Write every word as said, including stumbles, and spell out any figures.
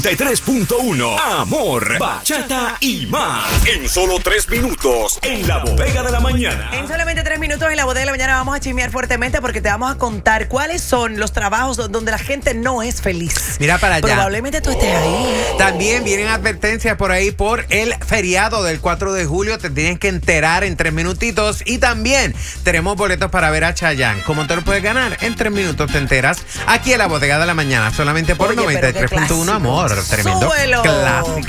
tres punto uno. Amor, bachata y más. En solo tres minutos, en la bodega de la mañana. En solamente tres minutos en la bodega de la mañana vamos a chismear fuertemente porque te vamos a contar cuáles son los trabajos donde la gente no es feliz. Mira para allá. Probablemente tú estés ahí. También vienen advertencias por ahí por el feriado del cuatro de julio. Te tienes que enterar en tres minutitos. Y también tenemos boletos para ver a Chayanne. ¿Cómo te lo puedes ganar? En tres minutos te enteras aquí en la bodega de la mañana. Solamente por Oye, noventa y tres punto uno. Amor. Tremendo Súbelo. clásico.